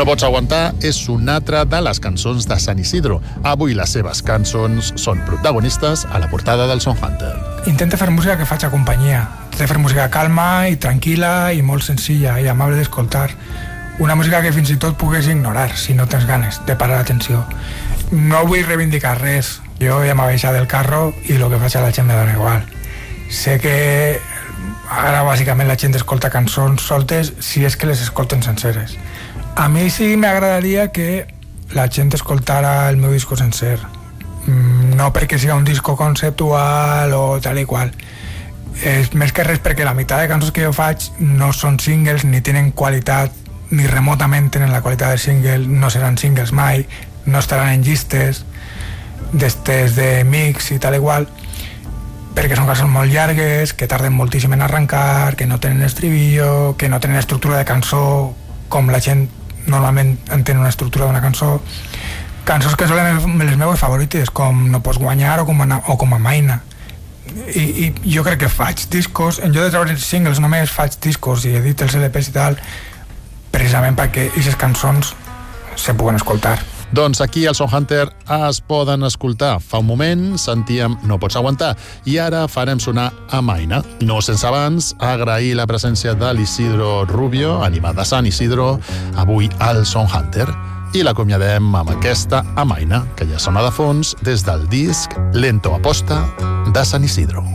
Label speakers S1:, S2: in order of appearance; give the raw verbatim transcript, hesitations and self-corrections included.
S1: No pots aguantar és una altra de les cançons de San Isidro. Avui les seves cançons són protagonistes a la portada del Son Hunter.
S2: Intenta fer música que faci companyia. Intenta fer música calma i tranquil·la i molt senzilla i amable d'escoltar. Una música que fins i tot pugues ignorar si no tens ganes de parar l'atenció. No vull reivindicar res. Jo ja m'ha baixat del carro i el que faig a la gent me dona igual. Sé que ara bàsicament la gent escolta cançons soltes si és que les escolten senceres. A mi sí m'agradaria que la gent escoltara el meu disco sencer. No perquè siga un disco conceptual o tal i qual. És més que res perquè la meitat de cançons que jo faig no són singles, ni tenen qualitat, ni remotament tenen la qualitat de single, no seran singles mai, no estaran en llistes d'estes de mix i tal igual, perquè són cançons molt llargues, que tarden moltíssim en arrencar, que no tenen estribillo, que no tenen estructura de cançó com la gent normalment entén una estructura d'una cançó. Cançons que són les meves favorites, com No pots guanyar o com a, o com a Maina. I, I jo crec que faig discos, en lloc de treure singles només faig discos i edito els L Ps i tal, precisament perquè aquestes cançons se puguen escoltar.
S1: Doncs aquí al Son Hunter es poden escoltar. Fa un moment sentíem No pots aguantar i ara farem sonar Amaina. No sense abans agrair la presència de l'Isidro Rubio, animat de San Isidro, avui al Son Hunter. I l'acomiadem amb aquesta Amaina, que ja sona de fons des del disc Lento Aposta de San Isidro.